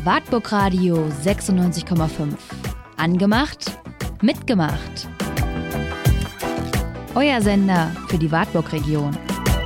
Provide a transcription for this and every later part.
Wartburg Radio 96,5. Angemacht, mitgemacht. Euer Sender für die Wartburg-Region.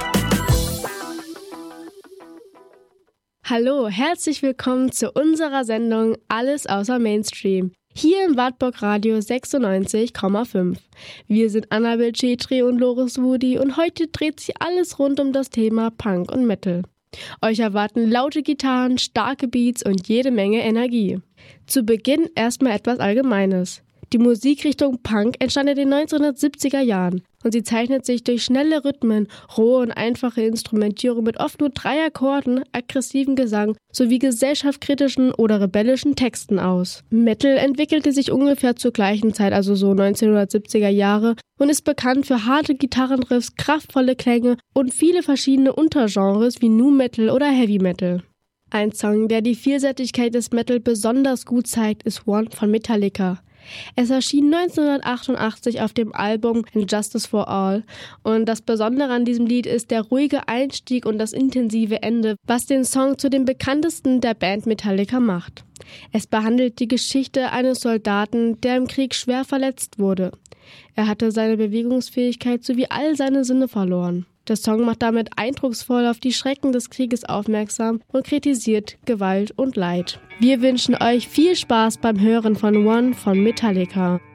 Hallo, herzlich willkommen zu unserer Sendung Alles außer Mainstream. Hier im Wartburg Radio 96,5. Wir sind Annabel Chetri und Loris Woody und heute dreht sich alles rund um das Thema Punk und Metal. Euch erwarten laute Gitarren, starke Beats und jede Menge Energie. Zu Beginn erstmal etwas Allgemeines. Die Musikrichtung Punk entstand in den 1970er Jahren und sie zeichnet sich durch schnelle Rhythmen, rohe und einfache Instrumentierung mit oft nur 3 Akkorden, aggressiven Gesang sowie gesellschaftskritischen oder rebellischen Texten aus. Metal entwickelte sich ungefähr zur gleichen Zeit, also so 1970er Jahre, und ist bekannt für harte Gitarrenriffs, kraftvolle Klänge und viele verschiedene Untergenres wie Nu Metal oder Heavy Metal. Ein Song, der die Vielseitigkeit des Metal besonders gut zeigt, ist One von Metallica. Es erschien 1988 auf dem Album Justice for All und das Besondere an diesem Lied ist der ruhige Einstieg und das intensive Ende, was den Song zu dem bekanntesten der Band Metallica macht. Es behandelt die Geschichte eines Soldaten, der im Krieg schwer verletzt wurde. Er hatte seine Bewegungsfähigkeit sowie all seine Sinne verloren. Der Song macht damit eindrucksvoll auf die Schrecken des Krieges aufmerksam und kritisiert Gewalt und Leid. Wir wünschen euch viel Spaß beim Hören von One von Metallica.